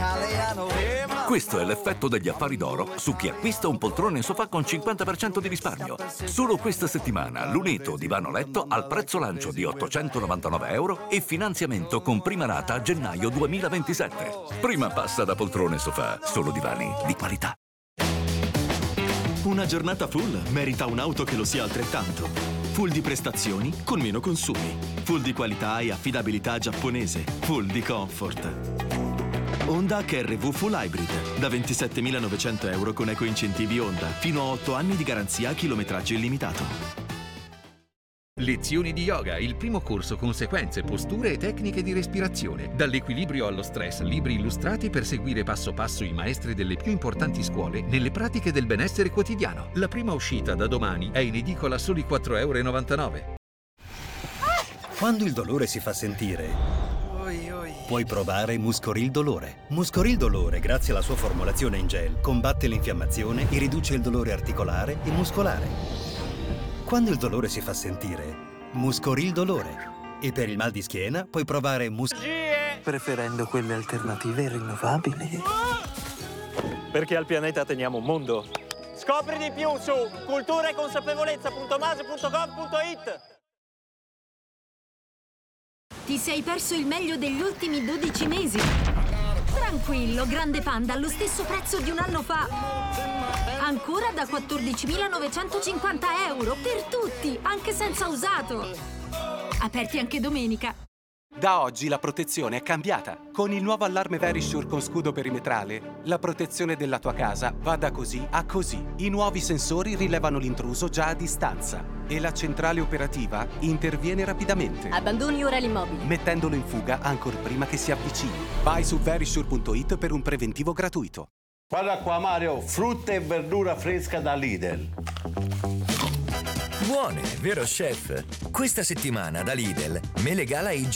Questo è l'effetto degli affari d'oro su chi acquista un poltrone sofà con 50% di risparmio. Solo questa settimana l'Uneto divano letto al prezzo lancio di €899 e finanziamento con prima rata a gennaio 2027. Prima passa da poltrone sofà, solo divani di qualità. Una giornata full merita un'auto che lo sia altrettanto. Full di prestazioni con meno consumi. Full di qualità e affidabilità giapponese. Full di comfort. Honda HR-V Full Hybrid, da €27.900 con eco-incentivi Honda, fino a 8 anni di garanzia a chilometraggio illimitato. Lezioni di yoga, il primo corso con sequenze, posture e tecniche di respirazione. Dall'equilibrio allo stress, libri illustrati per seguire passo passo i maestri delle più importanti scuole nelle pratiche del benessere quotidiano. La prima uscita da domani è in edicola a soli €4,99. Quando il dolore si fa sentire, puoi provare Muscoril Dolore. Muscoril Dolore, grazie alla sua formulazione in gel, combatte l'infiammazione e riduce il dolore articolare e muscolare. Quando il dolore si fa sentire, Muscoril Dolore. E per il mal di schiena puoi provare preferendo quelle alternative rinnovabili. Perché al pianeta teniamo un mondo. Scopri di più su culturaeconsapevolezza.mase.gov.it. Ti sei perso il meglio degli ultimi 12 mesi. Tranquillo, Grande Panda, allo stesso prezzo di un anno fa. Ancora da €14.950 per tutti, anche senza usato. Aperti anche domenica. Da oggi la protezione è cambiata. Con il nuovo allarme Verisure con scudo perimetrale, la protezione della tua casa va da così a così. I nuovi sensori rilevano l'intruso già a distanza e la centrale operativa interviene rapidamente. Abbandoni ora l'immobile, mettendolo in fuga ancora prima che si avvicini. Vai su verisure.it per un preventivo gratuito. Guarda qua Mario, frutta e verdura fresca da Lidl. Buone, vero chef? Questa settimana da Lidl, mele gala